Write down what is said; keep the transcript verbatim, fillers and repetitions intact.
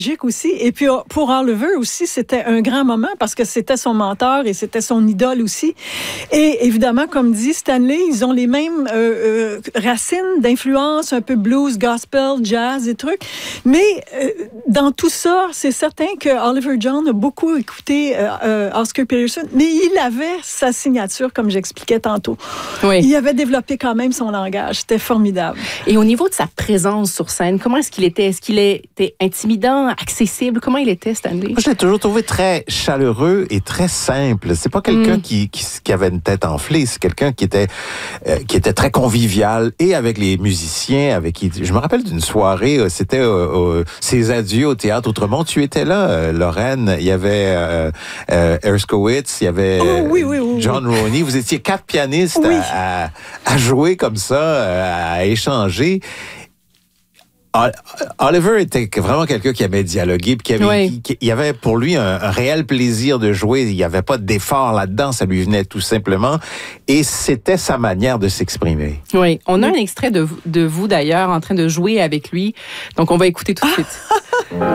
aussi. Et puis, pour Oliver aussi, c'était un grand moment parce que c'était son mentor et c'était son idole aussi. Et évidemment, comme dit Stanley, ils ont les mêmes euh, euh, racines d'influence, un peu blues, gospel, jazz et trucs. Mais euh, dans tout ça, c'est certain que Oliver John a beaucoup écouté euh, euh, Oscar Peterson, mais il avait sa signature, comme j'expliquais tantôt. Oui. Il avait développé quand même son langage. C'était formidable. Et au niveau de sa présence sur scène, comment est-ce qu'il était? Est-ce qu'il était intimidant, accessible? Comment il était, Stanley? Moi, je l'ai toujours trouvé très chaleureux et très simple. C'est pas quelqu'un Mm. qui, qui, qui avait une tête enflée. C'est quelqu'un qui était, euh, qui était très convivial et avec les musiciens, avec qui, je me rappelle d'une soirée, euh, c'était euh, euh, ses adieux au Théâtre Outremont. Tu étais là, euh, Lorraine. Il y avait euh, euh, Erskowitz, il y avait Oh, oui, oui, oui, John Roney. Vous étiez quatre pianistes oui. à, à, à jouer comme ça, euh, à échanger. Oliver était vraiment quelqu'un qui aimait dialoguer, puis qui avait, Oui. qui, qui, il y avait pour lui un, un réel plaisir de jouer. Il n'y avait pas d'effort là-dedans, ça lui venait tout simplement. Et c'était sa manière de s'exprimer. Oui, on a un extrait de, de vous d'ailleurs en train de jouer avec lui. Donc on va écouter tout de suite.